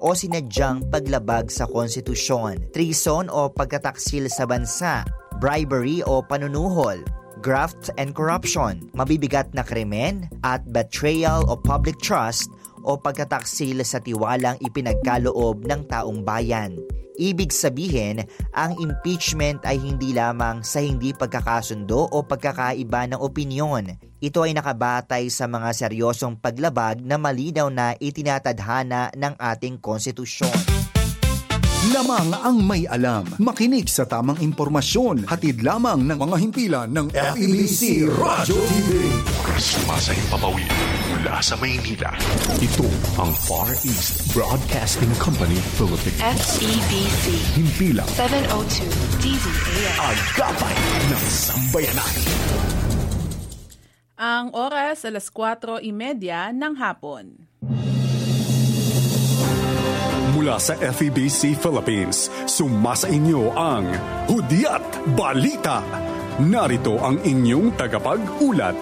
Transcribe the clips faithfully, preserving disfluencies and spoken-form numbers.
o sinadyang paglabag sa konstitusyon, treason o pagkataksil sa bansa, bribery o panunuhol, graft and corruption, mabibigat na krimen at betrayal o public trust o pagkataksil sa tiwalang ipinagkaloob ng taong bayan. Ibig sabihin, ang impeachment ay hindi lamang sa hindi pagkakasundo o pagkakaiba ng opinyon. Ito ay nakabatay sa mga seryosong paglabag na malinaw na itinatadhana ng ating konstitusyon. Lamang ang may alam. Makinig sa tamang impormasyon. Hatid lamang ng mga himpilan ng F E B C Radyo T V. Sumasayang papawid mula sa Maynila. Ito ang Far East Broadcasting Company Philippines. F E B C. Himpilang seven oh two D Z A M. Agapay ng Sambayanan. Ang oras alas kwatro trenta ng hapon. Mula sa F E B C Philippines, sumasa inyo ang Hudyat Balita. Narito ang inyong tagapag-ulat.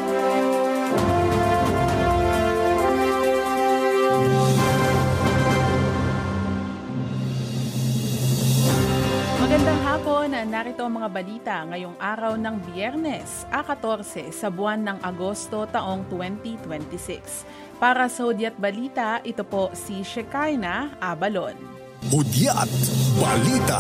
Magandang hapon, narito ang mga balita ngayong araw ng Biyernes, fourteen sa buwan ng Agosto taong twenty twenty-six. Para sa Hudyat Balita, ito po si Shekinah Abalon. Hudyat Balita.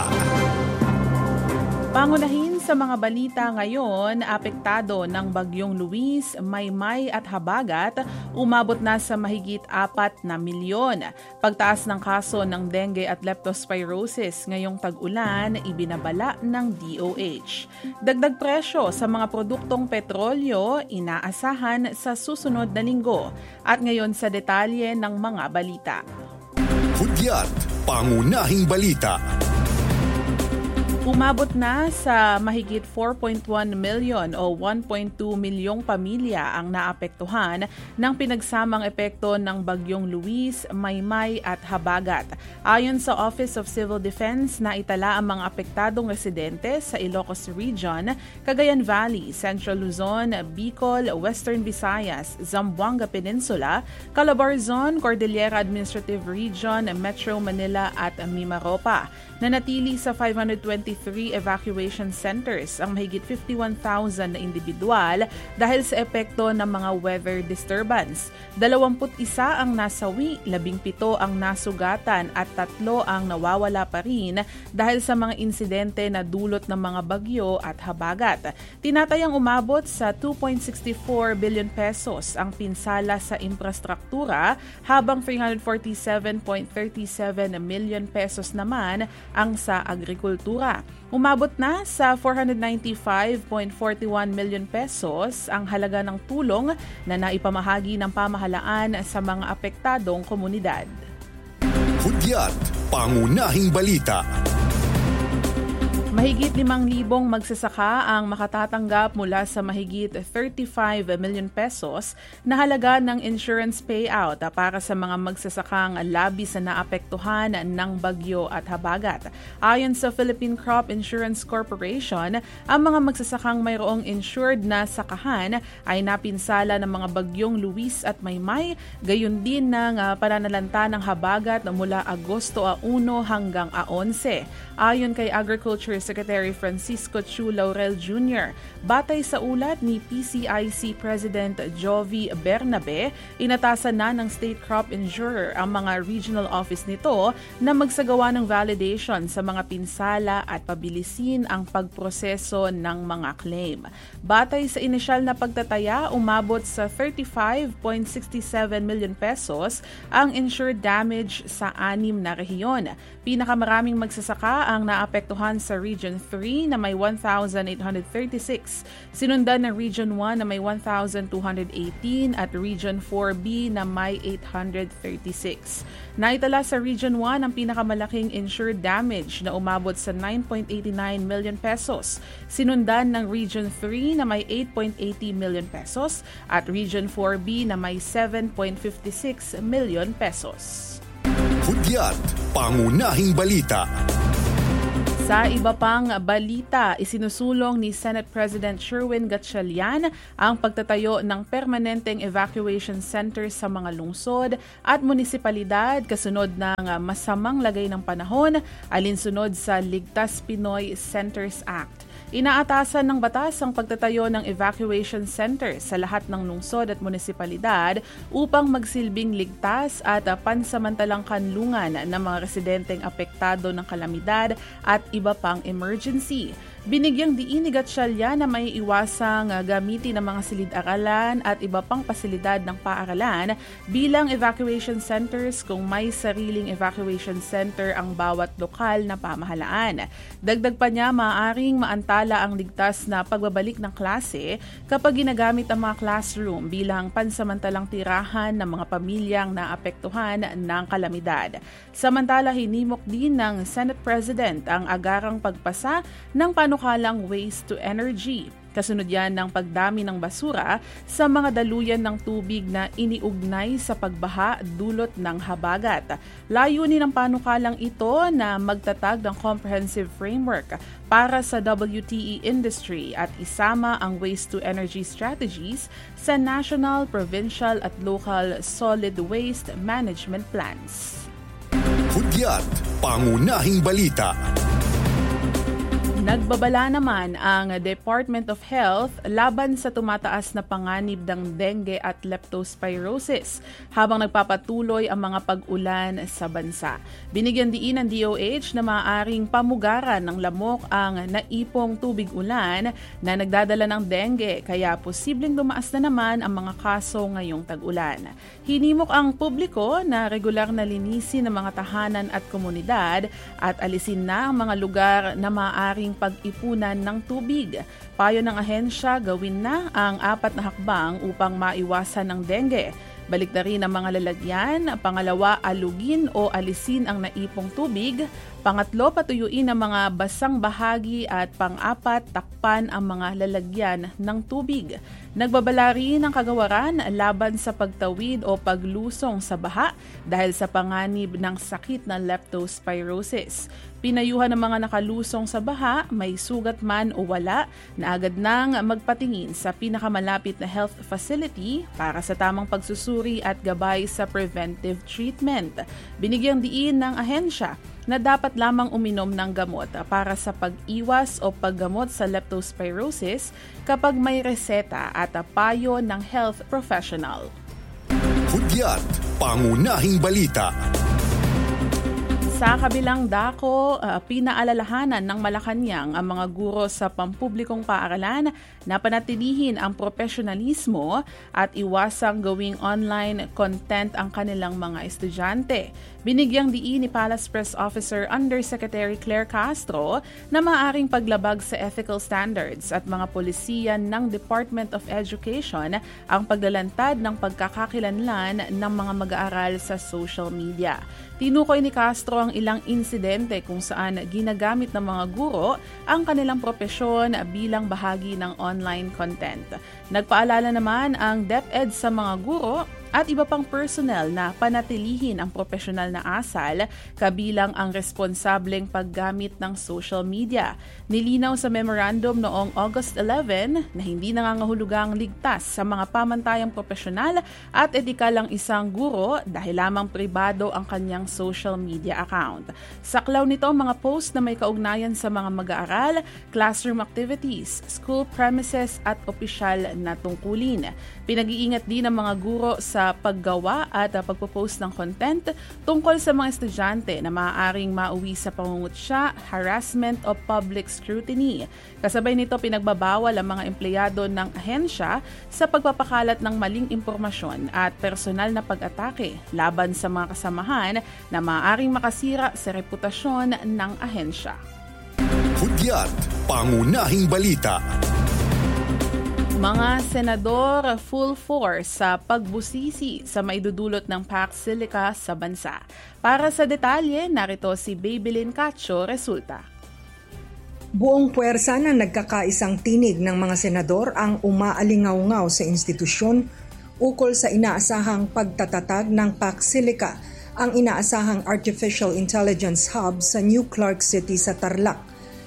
Pangunahin sa mga balita ngayon, apektado ng bagyong Luis, Maymay at Habagat, umabot na sa mahigit apat na milyon. Pagtaas ng kaso ng dengue at leptospirosis ngayong tag-ulan, ibinabala ng D O H. Dagdag presyo sa mga produktong petrolyo, inaasahan sa susunod na linggo. At ngayon sa detalye ng mga balita. Hudyat Pangunahing Balita. Umabot na sa mahigit four point one million o one point two milyong pamilya ang naapektuhan ng pinagsamang epekto ng bagyong Luis, Maymay at Habagat. Ayon sa Office of Civil Defense, naitala ang mga apektadong residente sa Ilocos Region, Cagayan Valley, Central Luzon, Bicol, Western Visayas, Zamboanga Peninsula, Calabarzon, Cordillera Administrative Region, Metro Manila at Mimaropa. Nanatili sa five hundred twenty-three evacuation centers ang mahigit fifty-one thousand na individual dahil sa epekto ng mga weather disturbance. Dalawamput isa ang nasawi, labing pito ang nasugatan at tatlo ang nawawala pa rin dahil sa mga insidente na dulot ng mga bagyo at habagat. Tinatayang umabot sa two point six four billion pesos ang pinsala sa infrastruktura habang three hundred forty-seven point three seven million pesos naman ang sa agrikultura. Umabot na sa four hundred ninety-five point four one million pesos ang halaga ng tulong na naipamahagi ng pamahalaan sa mga apektadong komunidad. Hudyat Pangunahing Balita. Mahigit limang libong magsasaka ang makatatanggap mula sa mahigit thirty-five million pesos na halaga ng insurance payout para sa mga magsasakang labis na naapektuhan ng bagyo at habagat. Ayon sa Philippine Crop Insurance Corporation, ang mga magsasakang mayroong insured na sakahan ay napinsala ng mga bagyong Luis at Maymay, gayon din ng uh, pananalanta ng habagat mula Agosto one hanggang eleven. Ayon kay Agriculture Secretary Francisco Chu Laurel Junior, batay sa ulat ni P C I C President Jovi Bernabe, inatasan na ng State Crop Insurer ang mga regional office nito na magsagawa ng validation sa mga pinsala at pabilisin ang pagproseso ng mga claim. Batay sa inisyal na pagtataya, umabot sa thirty-five point six seven million pesos ang insured damage sa anim na rehiyon. Pinakamaraming magsasaka ang naapektuhan sa Region three na may one thousand eight hundred thirty-six, sinundan ng Region one na may one thousand two hundred eighteen at Region four B na may eight hundred thirty-six. Naitala sa Region one ang pinakamalaking insured damage na umabot sa nine point eight nine million pesos, sinundan ng Region three na may eight point eight zero million pesos at Region four B na may seven point five six million pesos. Hudyat Pangunahing Balita. Sa iba pang balita, isinusulong ni Senate President Sherwin Gatchalian ang pagtatayo ng permanenteng evacuation centers sa mga lungsod at munisipalidad kasunod ng masamang lagay ng panahon alinsunod sa Ligtas Pinoy Centers Act. Inaatasan ng batas ang pagtatayo ng evacuation centers sa lahat ng lungsod at munisipalidad upang magsilbing ligtas at pansamantalang kanlungan ng mga residenteng apektado ng kalamidad at iba pang emergency. Binigyang diin ni Gatchalian na may iwasang gamitin ng mga silid-aralan at iba pang pasilidad ng paaralan bilang evacuation centers kung may sariling evacuation center ang bawat lokal na pamahalaan. Dagdag pa niya, maaaring maantala ang ligtas na pagbabalik ng klase kapag ginagamit ang mga classroom bilang pansamantalang tirahan ng mga pamilyang naapektuhan ng kalamidad. Samantala, hinimok din ng Senate President ang agarang pagpasa ng panukalang Waste to Energy. Kasunod yan ng pagdami ng basura sa mga daluyan ng tubig na iniugnay sa pagbaha dulot ng habagat. Layunin ng panukalang ito na magtatag ng comprehensive framework para sa W T E industry at isama ang waste to energy strategies sa national, provincial at local solid waste management plans. Hudyat, pangunahing balita. Nagbabala naman ang Department of Health laban sa tumataas na panganib ng dengue at leptospirosis habang nagpapatuloy ang mga pag-ulan sa bansa. Binigyan diin ng D O H na maaaring pamugaran ng lamok ang naipong tubig ulan na nagdadala ng dengue kaya posibleng dumaas na naman ang mga kaso ngayong tag-ulan. Hinimok ang publiko na regular na linisin ng mga tahanan at komunidad at alisin na ang mga lugar na maaaring pag-ipunan ng tubig. Payo ng ahensya, gawin na ang apat na hakbang upang maiwasan ng dengue. Balik na rin ang mga lalagyan. Pangalawa, alugin o alisin ang naipong tubig. Pangatlo, patuyuin ang mga basang bahagi at pang-apat, takpan ang mga lalagyan ng tubig. Nagbabala rin ang kagawaran laban sa pagtawid o paglusong sa baha dahil sa panganib ng sakit na leptospirosis. Pinayuhan ng mga nakalusong sa baha, may sugat man o wala, na agad nang magpatingin sa pinakamalapit na health facility para sa tamang pagsusuri at gabay sa preventive treatment. Binigyang diin ng ahensya na dapat lamang uminom ng gamot para sa pag-iwas o paggamot sa leptospirosis kapag may reseta at payo ng health professional. Hudyat, pangunahing balita. Sa kabilang dako, uh, pinaalalahanan ng Malacanang ang mga guro sa pampublikong paaralan na panatilihin ang profesionalismo at iwasang gawing online content ang kanilang mga estudyante. Binigyang diin ni Palace Press Officer Undersecretary Claire Castro na maaaring paglabag sa ethical standards at mga polisiyan ng Department of Education ang paglalantad ng pagkakakilanlan ng mga mag-aaral sa social media. Tinukoy ni Castro ang ilang insidente kung saan ginagamit ng mga guro ang kanilang propesyon bilang bahagi ng online content. Nagpaalala naman ang DepEd sa mga guro at iba pang personnel na panatilihin ang profesional na asal kabilang ang responsableng paggamit ng social media. Nilinaw sa memorandum noong August eleventh na hindi nangangahulugang ligtas sa mga pamantayang profesional at etikal ang isang guro dahil lamang pribado ang kanyang social media account. Saklaw nito ang mga post na may kaugnayan sa mga mag-aaral, classroom activities, school premises at opisyal na tungkulin. Pinag-iingat din ng mga guro sa paggawa at pagpo-post ng content tungkol sa mga estudyante na maaaring mauwi sa pangungutya, harassment o public scrutiny. Kasabay nito, pinagbabawal ang mga empleyado ng ahensya sa pagpapakalat ng maling impormasyon at personal na pag-atake laban sa mga kasamahan na maaaring makasira sa reputasyon ng ahensya. Hudyat, pangunahing balita. Mga senador full force sa pagbusisi sa maidudulot ng Pax Silica sa bansa. Para sa detalye, narito si Babylin Cacho Resulta. Buong puwersa na nagkakaisang tinig ng mga senador ang umaalingaw-ngaw sa institusyon ukol sa inaasahang pagtatatag ng Pax Silica, ang inaasahang Artificial Intelligence Hub sa New Clark City sa Tarlac.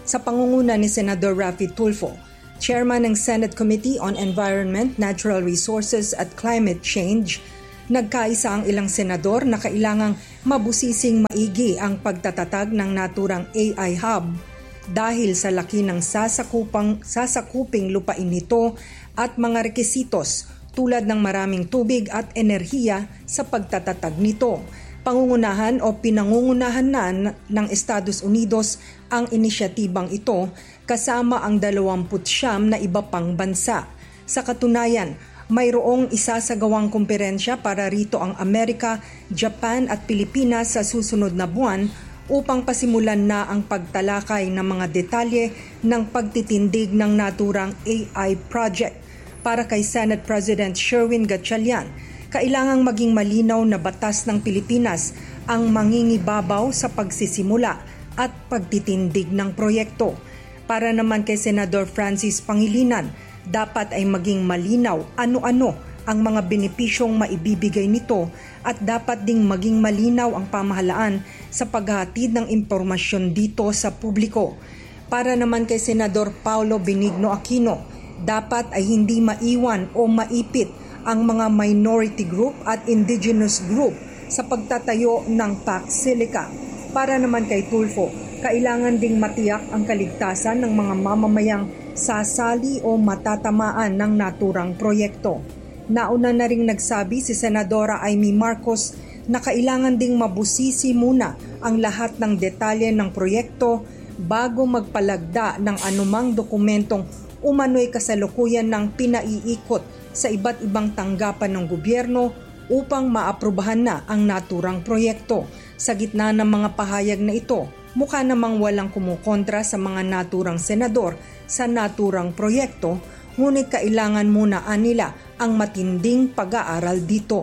sa pangunguna ni Senador Raffy Tulfo, Chairman ng Senate Committee on Environment, Natural Resources at Climate Change. Nagkaisa ang ilang senador na kailangang mabusising maigi ang pagtatatag ng naturang A I hub dahil sa laki ng sasakupang, sasakuping lupain nito at mga rekisitos tulad ng maraming tubig at enerhiya sa pagtatatag nito. Pangungunahan o pinangungunahan na ng Estados Unidos ang inisyatibang ito kasama ang dalawampu't siyam na iba pang bansa. Sa katunayan, mayroong isasagawang kumperensya para rito ang Amerika, Japan at Pilipinas sa susunod na buwan upang pasimulan na ang pagtalakay ng mga detalye ng pagtitindig ng naturang A I project. Para kay Senate President Sherwin Gatchalian, kailangang maging malinaw na batas ng Pilipinas ang mangingibabaw sa pagsisimula at pagtitindig ng proyekto. Para naman kay Senador Francis Pangilinan, dapat ay maging malinaw ano-ano ang mga benepisyong maibibigay nito at dapat ding maging malinaw ang pamahalaan sa paghahatid ng impormasyon dito sa publiko. Para naman kay Senador Paulo Benigno Aquino, dapat ay hindi maiwan o maipit ang mga minority group at indigenous group sa pagtatayo ng Pac Silica. Para naman kay Tulfo, kailangan ding matiyak ang kaligtasan ng mga mamamayang sasali o matatamaan ng naturang proyekto. Nauna na ring nagsabi si Senadora Amy Marcos na kailangan ding mabusisi muna ang lahat ng detalye ng proyekto bago magpalagda ng anumang dokumentong umano'y kasalukuyan ng pinaiikot sa iba't ibang tanggapan ng gobyerno upang maaprubahan na ang naturang proyekto. Sa gitna ng mga pahayag na ito, mukha namang walang kumukontra sa mga naturang senador sa naturang proyekto, ngunit kailangan muna nila ang matinding pag-aaral dito.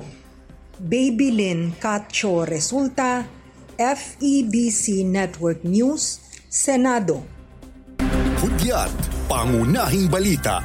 Baby Lynn Catcho Resulta, F E B C Network News, Senado. Hudyat, pangunahing balita.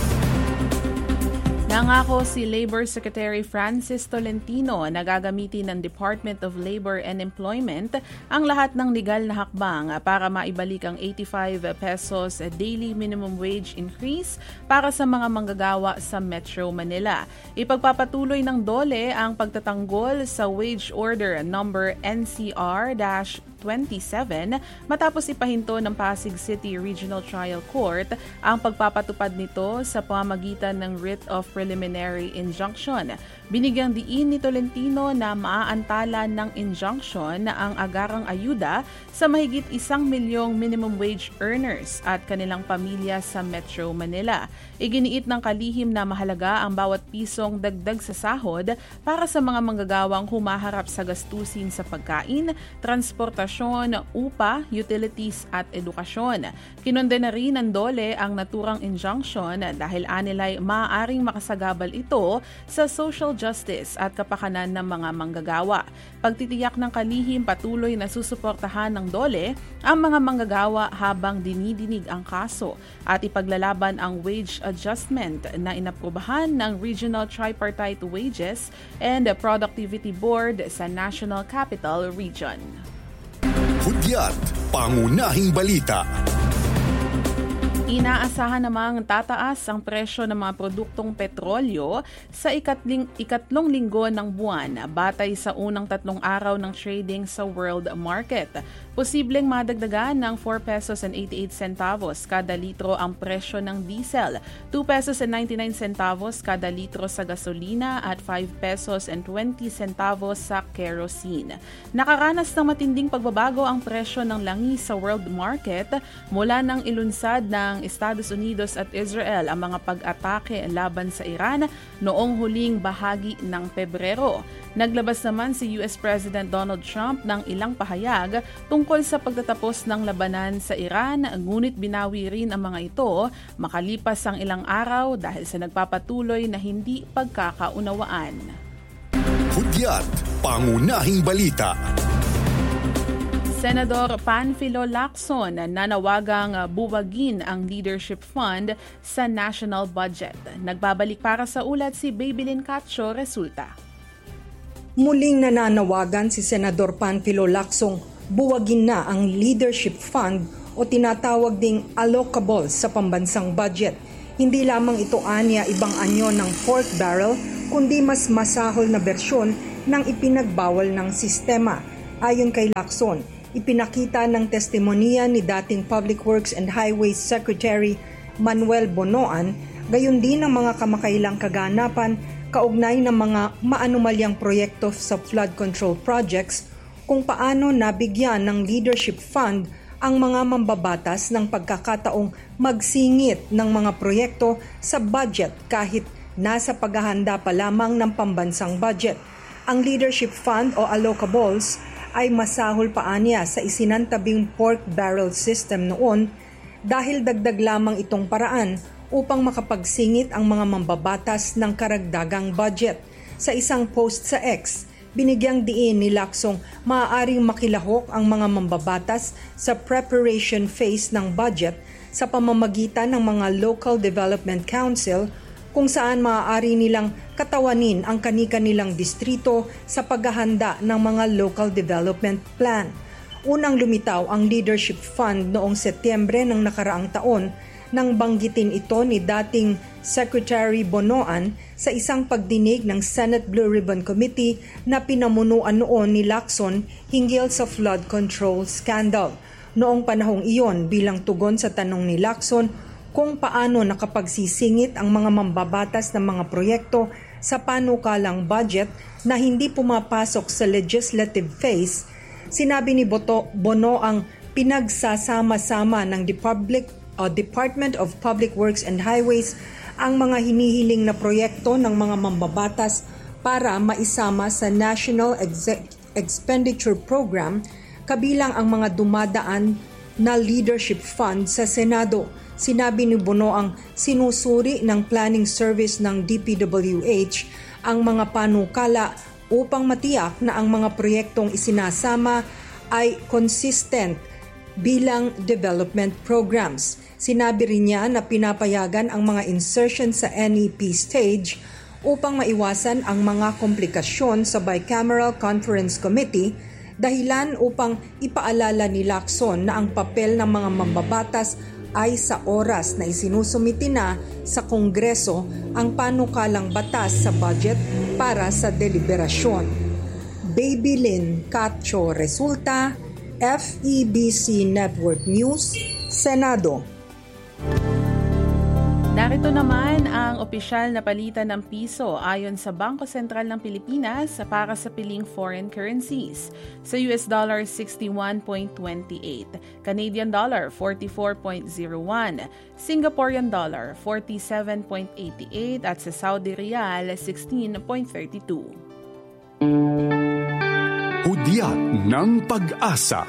Nangako si Labor Secretary Francis Tolentino na gagamitin ng Department of Labor and Employment ang lahat ng legal na hakbang para maibalik ang eighty-five pesos daily minimum wage increase para sa mga manggagawa sa Metro Manila. Ipagpapatuloy ng DOLE ang pagtatanggol sa Wage Order number N C R twenty-seven matapos ipahinto ng Pasig City Regional Trial Court ang pagpapatupad nito sa pamamagitan ng writ of preliminary injunction. Binigyang diin ni Tolentino na maaantala ng injunction ang agarang ayuda sa mahigit isang milyong minimum wage earners at kanilang pamilya sa Metro Manila. Iginiit ng kalihim na mahalaga ang bawat pisong dagdag sa sahod para sa mga manggagawang humaharap sa gastusin sa pagkain, transportasyon, upa, utilities at edukasyon. Kinondena rin ng DOLE ang naturang injunction dahil anilay maaaring makasagabal ito sa social justice at kapakanan ng mga manggagawa. Pagtitiyak ng kalihim, patuloy na susuportahan ng DOLE ang mga manggagawa habang dinidinig ang kaso at ipaglalaban ang wage adjustment na inaprubahan ng Regional Tripartite Wages and Productivity Board sa National Capital Region. Hudyat, pangunahing balita. Inaasahan namang tataas ang presyo ng mga produktong petrolyo sa ikatling, ikatlong linggo ng buwan batay sa unang tatlong araw ng trading sa world market. Posibleng madagdagan ng four pesos and eighty-eight centavos kada litro ang presyo ng diesel, two pesos and ninety-nine centavos kada litro sa gasolina at five pesos and twenty centavos sa kerosene. Nakaranas ng matinding pagbabago ang presyo ng langis sa world market mula nang ilunsad ng Estados Unidos at Israel ang mga pag-atake laban sa Iran noong huling bahagi ng Pebrero. Naglabas naman si U S President Donald Trump ng ilang pahayag tungkol sa pagtatapos ng labanan sa Iran, ngunit binawi rin ang mga ito makalipas ang ilang araw dahil sa nagpapatuloy na hindi pagkakaunawaan. Hudyat, pangunahing balita. Senador Panfilo Lacson nanawagang buwagin ang Leadership Fund sa national budget. Nagbabalik para sa ulat si Babylin Catcho Resulta. Muling nananawagan si Senador Panfilo Lacson buwagin na ang Leadership Fund o tinatawag ding allocables sa pambansang budget. Hindi lamang ito anya ibang anyo ng pork barrel, kundi mas masahol na bersyon ng ipinagbawal ng sistema. Ayon kay Lacson, ipinakita ng testimonya ni dating Public Works and Highways Secretary Manuel Bonoan, gayon din ang mga kamakailang kaganapan kaugnay ng mga maanumalyang proyekto sa flood control projects, kung paano nabigyan ng leadership fund ang mga mambabatas ng pagkakataong magsingit ng mga proyekto sa budget kahit nasa paghahanda pa lamang ng pambansang budget. Ang leadership fund o allocables ay masahol pa anya sa isinantabing pork barrel system noon dahil dagdag lamang itong paraan upang makapagsingit ang mga mambabatas ng karagdagang budget. Sa isang post sa X, binigyang diin ni Lacson maaaring makilahok ang mga mambabatas sa preparation phase ng budget sa pamamagitan ng mga Local Development Council kung saan maaari nilang katawanin ang kani-kanilang distrito sa paghahanda ng mga local development plan. Unang lumitaw ang Leadership Fund noong Setyembre ng nakaraang taon nang banggitin ito ni dating Secretary Bonoan sa isang pagdinig ng Senate Blue Ribbon Committee na pinamunuan noon ni Lacson hinggil sa flood control scandal. Noong panahong iyon, bilang tugon sa tanong ni Lacson kung paano nakapagsisingit ang mga mambabatas ng mga proyekto sa panukalang budget na hindi pumapasok sa legislative phase, sinabi ni Boto, Bono ang pinagsasama-sama ng Republic o Department of Public Works and Highways ang mga hinihiling na proyekto ng mga mambabatas para maisama sa National Exe- Expenditure Program, kabilang ang mga dumadaan na leadership fund sa Senado. Sinabi ni Bono ang sinusuri ng planning service ng D P W H ang mga panukala upang matiyak na ang mga proyektong isinasama ay consistent bilang development programs. Sinabi rin niya na pinapayagan ang mga insertion sa N E P stage upang maiwasan ang mga komplikasyon sa Bicameral Conference Committee, dahilan upang ipaalala ni Lacson na ang papel ng mga mambabatas ay sa oras na isinusumiti na sa Kongreso ang panukalang batas sa budget para sa deliberasyon. Baby Lynn Cacho Resulta, F E B C Network News, Senado. Narito naman ang opisyal na palitan ng piso ayon sa Bangko Sentral ng Pilipinas para sa piling foreign currencies. Sa U S dollar, sixty-one point two eight, Canadian dollar, forty-four point zero one, Singaporean dollar, forty-seven point eight eight at sa Saudi Riyal, sixteen point three two. Hudyat ng Pag-asa.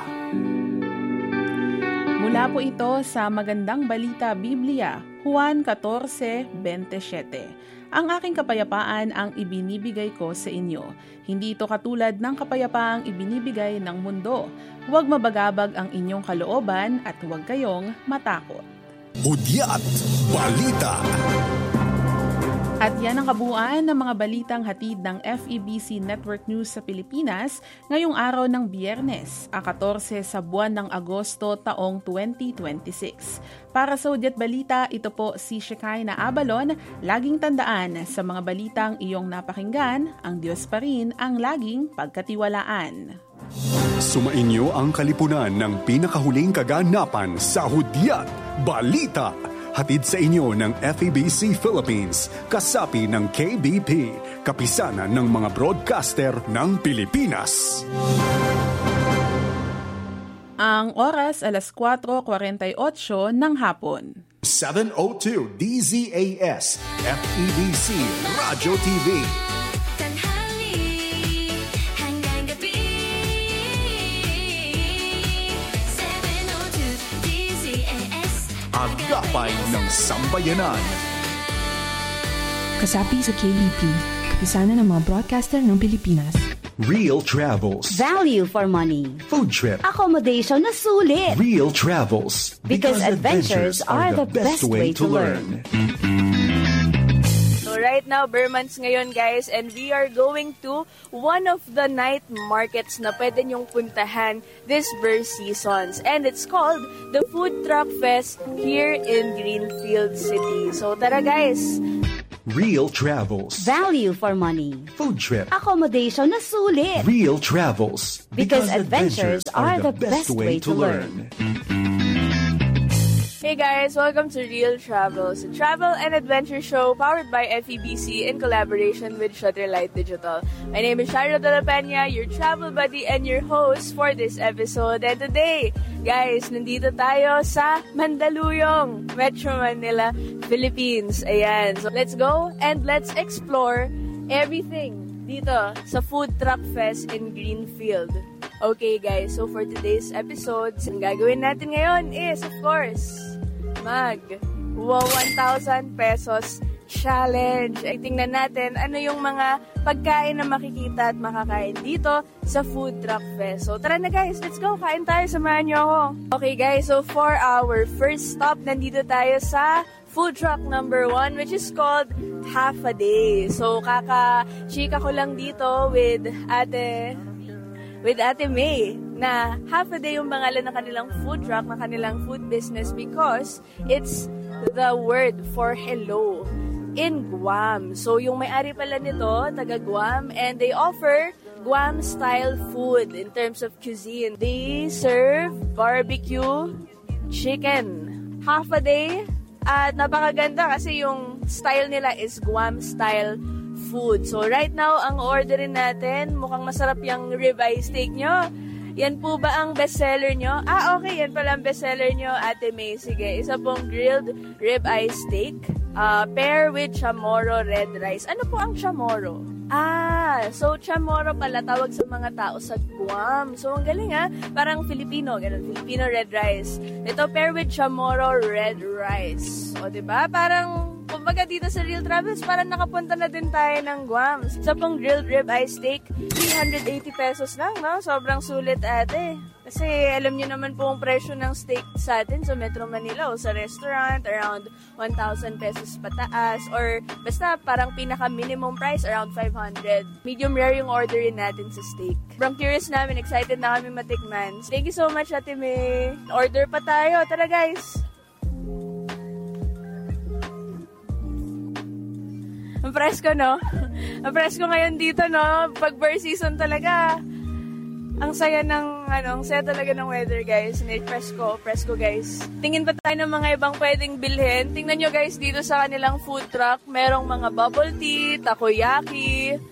Mula po ito sa Magandang Balita Biblia, Juan fourteen twenty-seven. Ang aking kapayapaan ang ibinibigay ko sa inyo. Hindi ito katulad ng kapayapaang ibinibigay ng mundo. Huwag mabagabag ang inyong kalooban at huwag kayong matakot. Hudyat Balita. At yan ang kabuuan ng mga balitang hatid ng F E B C Network News sa Pilipinas ngayong araw ng Biyernes, fourteen sa buwan ng Agosto taong twenty twenty-six. Para sa Hudyat Balita, ito po si Shekinah Abalon. Laging tandaan, sa mga balitang iyong napakinggan, ang Diyos pa rin ang laging pagkatiwalaan. Sumainyo ang kalipunan ng pinakahuling kaganapan sa Hudyat Balita. Hatid sa inyo ng F E B C Philippines, kasapi ng K B P, kapisanan ng mga broadcaster ng Pilipinas. Ang oras alas four forty-eight ng hapon. seven oh two D Z A S, F E B C Radio T V. Agapay ng Sambayanan. Kasapi sa K B P, kapisanan ng mga broadcaster ng Pilipinas. Real Travels. Value for money. Food trip. Accommodation na sulit. Real Travels. Because, because adventures are the best way to learn. right now, Bear Months ngayon guys, and we are going to one of the night markets na pwede nyong puntahan this Bear seasons. And it's called the Food Truck Fest here in Greenfield City. So tara guys! Real Travels. Value for money. Food trip. Accommodation na sulit. Real Travels. Because, because adventures, adventures are the best way to learn. Hey guys, welcome to Real Travels, a travel and adventure show powered by F E B C in collaboration with Shutterlight Digital. My name is Shira De La Peña, your travel buddy and your host for this episode. And today, guys, nandito tayo sa Mandaluyong, Metro Manila, Philippines. Ayan, so let's go and let's explore everything dito sa Food Truck Fest in Greenfield. Okay guys, so for today's episodes, ang gagawin natin ngayon is, of course, mag one thousand pesos challenge. Ay tingnan natin ano yung mga pagkain na makikita at makakain dito sa Food Truck Fest. So tara na guys, let's go, kain tayo, samahan niyo ako. Okay guys, so for our first stop, nandito tayo sa food truck number one, which is called Half a Day. So kaka-chika ko lang dito with ate with Ate May, na half a day yung pangalan ng kanilang food truck, ng kanilang food business, because it's the word for hello in Guam. So yung may-ari pala nito, taga Guam, and they offer Guam-style food in terms of cuisine. They serve barbecue chicken. Half a day, at napakaganda kasi yung style nila is Guam-style food. So right now, ang orderin natin, mukhang masarap yung ribeye steak nyo. Yan po ba ang bestseller nyo? Ah, okay, yan pala ang bestseller nyo, Ate May. Sige, isa pong grilled ribeye steak, uh, pair with chamorro red rice. Ano po ang chamorro? Ah, so chamorro pala tawag sa mga tao sa Guam. So ang galing ha, parang Filipino, ganun, Filipino red rice. Ito pair with chamorro red rice. O diba? Parang kumbaga dito sa Real Travels, parang nakapunta na din tayo ng Guam. Sa pong grilled ribeye steak, three hundred eighty pesos lang, no? Sobrang sulit ate. Kasi alam niyo naman po ang presyo ng steak sa atin sa Metro Manila o sa restaurant, around one thousand pesos pataas. Or basta parang pinaka-minimum price, around five hundred. Medium rare yung orderin natin sa steak. Sobrang curious namin, excited na kami matikman. Thank you so much, Ate May. Order pa tayo. Tara guys! Ang presko, no? Ang presko ngayon dito, no? Pag bear season talaga. Ang saya ng, ano, ang saya talaga ng weather, guys. Presko, presko, guys. Tingin pa tayo ng mga ibang pwedeng bilhin. Tingnan nyo, guys, dito sa kanilang food truck. Merong mga bubble tea, takoyaki,